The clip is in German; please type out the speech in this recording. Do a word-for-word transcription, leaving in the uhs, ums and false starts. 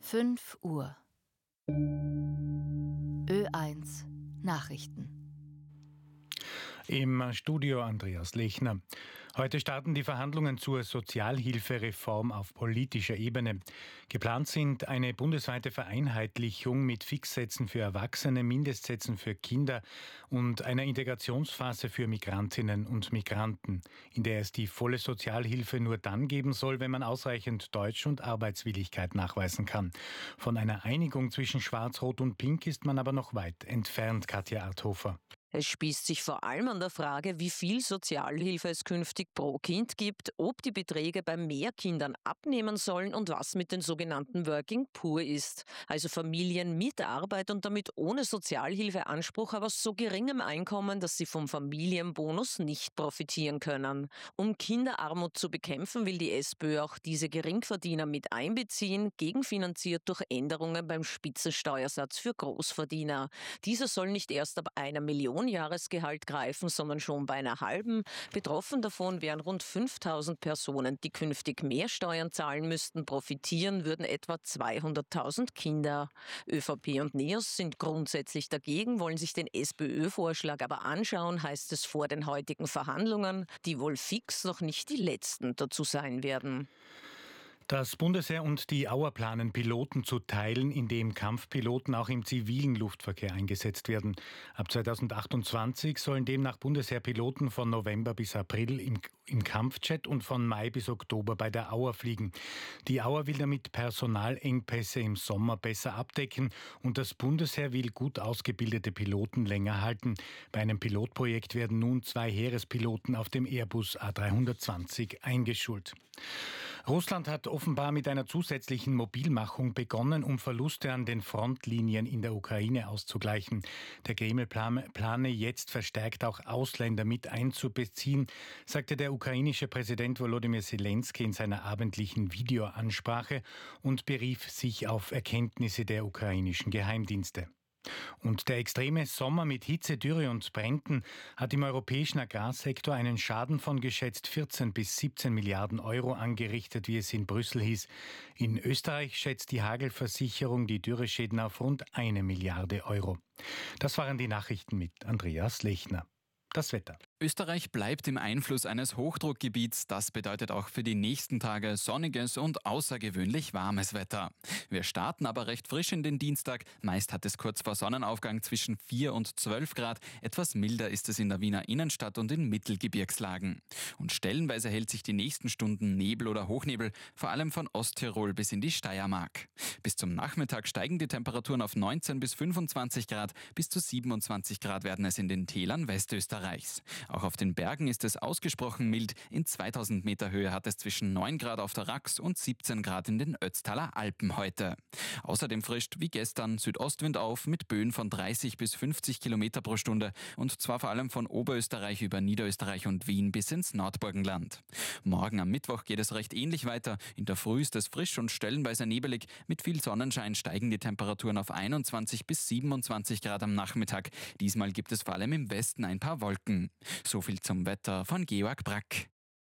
fünf Uhr. Ö eins Nachrichten. Im Studio Andreas Lechner. Heute starten die Verhandlungen zur Sozialhilfereform auf politischer Ebene. Geplant sind eine bundesweite Vereinheitlichung mit Fixsätzen für Erwachsene, Mindestsätzen für Kinder und einer Integrationsphase für Migrantinnen und Migranten, in der es die volle Sozialhilfe nur dann geben soll, wenn man ausreichend Deutsch- und Arbeitswilligkeit nachweisen kann. Von einer Einigung zwischen Schwarz, Rot und Pink ist man aber noch weit entfernt, Katja Arthofer. Es spießt sich vor allem an der Frage, wie viel Sozialhilfe es künftig pro Kind gibt, ob die Beträge bei mehr Kindern abnehmen sollen und was mit den sogenannten Working Poor ist. Also Familien mit Arbeit und damit ohne Sozialhilfeanspruch, aber so geringem Einkommen, dass sie vom Familienbonus nicht profitieren können. Um Kinderarmut zu bekämpfen, will die SPÖ auch diese Geringverdiener mit einbeziehen, gegenfinanziert durch Änderungen beim Spitzensteuersatz für Großverdiener. Dieser soll nicht erst ab einer Million Jahresgehalt greifen, sondern schon bei einer halben. Betroffen davon wären rund fünftausend Personen, die künftig mehr Steuern zahlen müssten. Profitieren würden etwa zweihunderttausend Kinder. ÖVP und NEOS sind grundsätzlich dagegen, wollen sich den SPÖ-Vorschlag aber anschauen, heißt es vor den heutigen Verhandlungen, die wohl fix noch nicht die letzten dazu sein werden. Das Bundesheer und die Auer planen, Piloten zu teilen, indem Kampfpiloten auch im zivilen Luftverkehr eingesetzt werden. Ab zweitausendachtundzwanzig sollen demnach Bundesheerpiloten von November bis April im, im Kampfjet und von Mai bis Oktober bei der Auer fliegen. Die Auer will damit Personalengpässe im Sommer besser abdecken und das Bundesheer will gut ausgebildete Piloten länger halten. Bei einem Pilotprojekt werden nun zwei Heerespiloten auf dem Airbus A dreihundertzwanzig eingeschult. Russland hat offenbar mit einer zusätzlichen Mobilmachung begonnen, um Verluste an den Frontlinien in der Ukraine auszugleichen. Der Kreml plane jetzt verstärkt auch Ausländer mit einzubeziehen, sagte der ukrainische Präsident Volodymyr Zelensky in seiner abendlichen Videoansprache und berief sich auf Erkenntnisse der ukrainischen Geheimdienste. Und der extreme Sommer mit Hitze, Dürre und Bränden hat im europäischen Agrarsektor einen Schaden von geschätzt vierzehn bis siebzehn Milliarden Euro angerichtet, wie es in Brüssel hieß. In Österreich schätzt die Hagelversicherung die Dürreschäden auf rund eine Milliarde Euro. Das waren die Nachrichten mit Andreas Lechner. Das Wetter. Österreich bleibt im Einfluss eines Hochdruckgebiets. Das bedeutet auch für die nächsten Tage sonniges und außergewöhnlich warmes Wetter. Wir starten aber recht frisch in den Dienstag. Meist hat es kurz vor Sonnenaufgang zwischen vier und zwölf Grad. Etwas milder ist es in der Wiener Innenstadt und in Mittelgebirgslagen. Und stellenweise hält sich die nächsten Stunden Nebel oder Hochnebel, vor allem von Osttirol bis in die Steiermark. Bis zum Nachmittag steigen die Temperaturen auf neunzehn bis fünfundzwanzig Grad. Bis zu siebenundzwanzig Grad werden es in den Tälern Westösterreichs. Auch auf den Bergen ist es ausgesprochen mild. In zweitausend Meter Höhe hat es zwischen neun Grad auf der Rax und siebzehn Grad in den Ötztaler Alpen heute. Außerdem frischt wie gestern Südostwind auf mit Böen von dreißig bis fünfzig Kilometer pro Stunde und zwar vor allem von Oberösterreich über Niederösterreich und Wien bis ins Nordburgenland. Morgen am Mittwoch geht es recht ähnlich weiter. In der Früh ist es frisch und stellenweise nebelig. Mit viel Sonnenschein steigen die Temperaturen auf einundzwanzig bis siebenundzwanzig Grad am Nachmittag. Diesmal gibt es vor allem im Westen ein paar Wolken. So viel zum Wetter von Georg Brack.